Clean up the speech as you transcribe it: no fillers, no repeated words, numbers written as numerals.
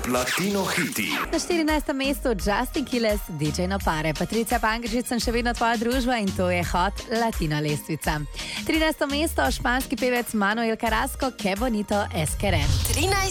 Top Latino hiti. Na 14. mestu Justin Quiles, DJ No Pare. Patricia Pankrzič, sem še vedno tvoja družba in to je Hot Latino lestvica. 13. mesto, španski pevec Manuel Carrasco, Que Bonito Es Querer. 13.